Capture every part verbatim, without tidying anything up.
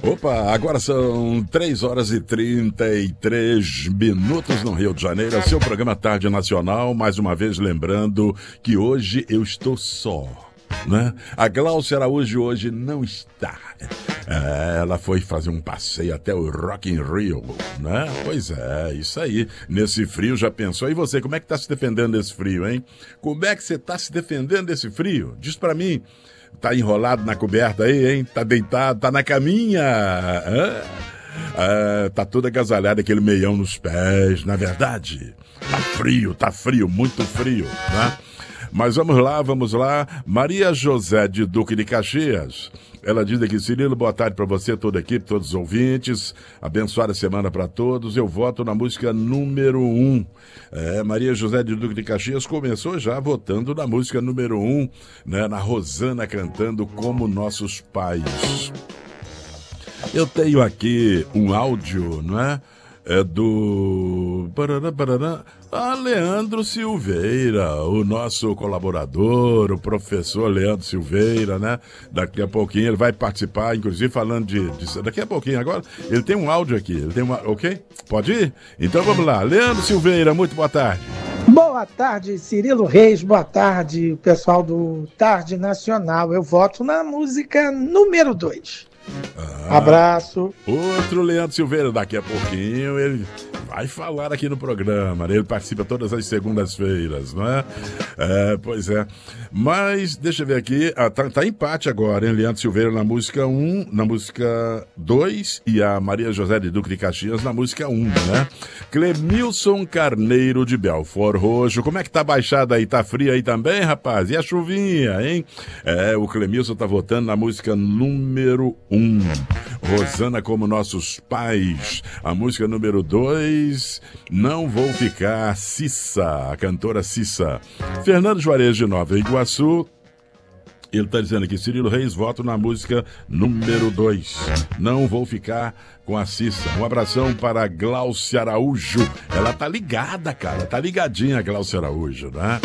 Opa, agora são três horas e trinta e três minutos no Rio de Janeiro. Seu programa Tarde Nacional, mais uma vez lembrando que hoje eu estou só, né? A Gláucia Araújo hoje não está. É, ela foi fazer um passeio até o Rock in Rio, né? Pois é, isso aí. Nesse frio, já pensou? E você, como é que tá se defendendo desse frio, hein? Como é que você tá se defendendo desse frio? Diz pra mim. Tá enrolado na coberta aí, hein? Tá deitado, tá na caminha. Ah, ah, tá todo agasalhado, aquele meião nos pés, na verdade. Tá frio, tá frio, muito frio, né? Mas vamos lá, vamos lá. Maria José de Duque de Caxias. Ela diz aqui: Cirilo, boa tarde para você, toda a equipe, todos os ouvintes. Abençoada semana para todos. Eu voto na música número um. É, Maria José de Duque de Caxias começou já votando na música número um, né, na Rosana cantando Como Nossos Pais. Eu tenho aqui um áudio, não é? É do barará, barará, a Leandro Silveira, o nosso colaborador, o professor Leandro Silveira, né? Daqui a pouquinho ele vai participar, inclusive falando de, de... Daqui a pouquinho agora, ele tem um áudio aqui, ele tem uma... Ok? Pode ir? Então vamos lá. Leandro Silveira, muito boa tarde. Boa tarde, Cirilo Reis, boa tarde, pessoal do Tarde Nacional. Eu voto na música número dois. Ah, abraço. Outro Leandro Silveira, daqui a pouquinho ele vai falar aqui no programa, né? Ele participa todas as segundas-feiras, não é? É, pois é. Mas, deixa eu ver aqui, ah, tá, tá empate agora, hein? Leandro Silveira na música um, na música dois e a Maria José de Duque de Caxias na música um, né? Clemilson Carneiro de Belfort Roxo, como é que tá baixado aí? Tá frio aí também, rapaz? E a chuvinha, hein? É, o Clemilson tá votando na música número um. Rosana Como Nossos Pais. A música número dois, Não Vou Ficar, Cissa, a cantora Cissa. Fernando Juarez de Nova Iguaçu. Ele está dizendo aqui: Cirilo Reis, voto na música número dois, Não Vou Ficar, com a Cissa. Um abração para a Gláucia Araújo. Ela tá ligada, cara, tá ligadinha a Gláucia Araújo, né?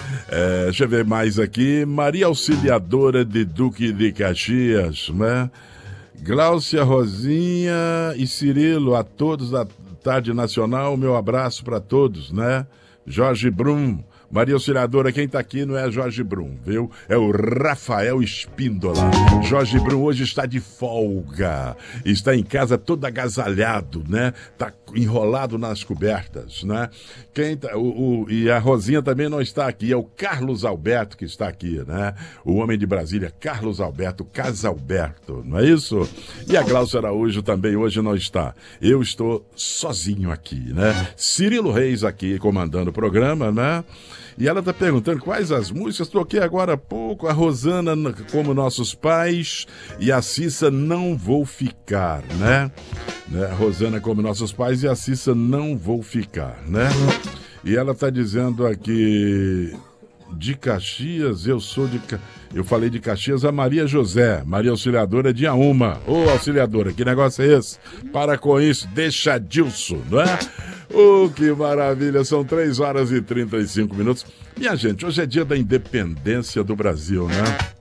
É, deixa eu ver mais aqui. Maria Auxiliadora de Duque de Caxias, né? Gláucia, Rosinha e Cirilo, a todos da Tarde Nacional, meu abraço para todos, né? Jorge Brum, Maria Auxiliadora, quem tá aqui não é Jorge Brum, viu? É o Rafael Espíndola. Jorge Brum hoje está de folga, está em casa todo agasalhado, né? Tá enrolado nas cobertas, né? Quem tá, o, o, e a Rosinha também não está aqui, é o Carlos Alberto que está aqui, né? O homem de Brasília, Carlos Alberto Casalberto, não é isso? E a Gláucia Araújo também hoje não está. Eu estou sozinho aqui, né? Cirilo Reis aqui comandando o programa, né? E ela tá perguntando quais as músicas. Troquei agora há pouco a Rosana Como Nossos Pais e a Cissa Não Vou Ficar, né? né? A Rosana Como Nossos Pais e a Cissa Não Vou Ficar, né? E ela tá dizendo aqui: de Caxias, eu sou de... Eu falei de Caxias, a Maria José, Maria Auxiliadora de Auma. Ô, Auxiliadora, que negócio é esse? Para com isso, deixa Dilson, não é? Oh, que maravilha, são três horas e trinta e cinco minutos. Minha gente, hoje é dia da independência do Brasil, né?